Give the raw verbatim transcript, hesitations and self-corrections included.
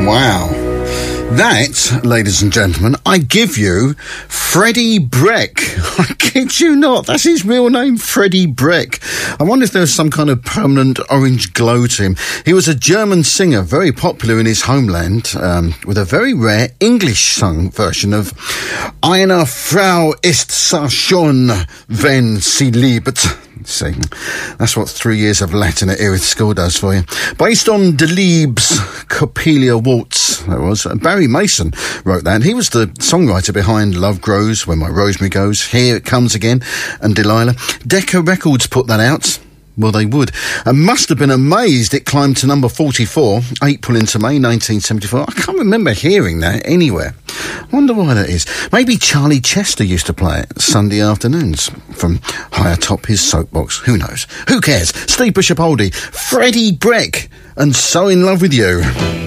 Wow. That, ladies and gentlemen, I give you Freddie Breck. I kid you not. That's his real name, Freddie Breck. I wonder if there's some kind of permanent orange glow to him. He was a German singer, very popular in his homeland, um, with a very rare English-sung version of Eine Frau ist so schön, wenn sie liebt. See, that's what three years of Latin at Erith School does for you. Based on Delibes' Coppelia Waltz, that was. Barry Mason wrote that. He was the songwriter behind Love Grows, When My Rosemary Goes, Here It Comes Again, and Delilah. Decca Records put that out. Well, they would. And must have been amazed it climbed to number forty-four, April into May nineteen seventy-four. I can't remember hearing that anywhere. I wonder why that is. Maybe Charlie Chester used to play it Sunday afternoons from high atop his soapbox. Who knows? Who cares? Steve Bishop Oldie, Freddie Breck, and So In Love With You.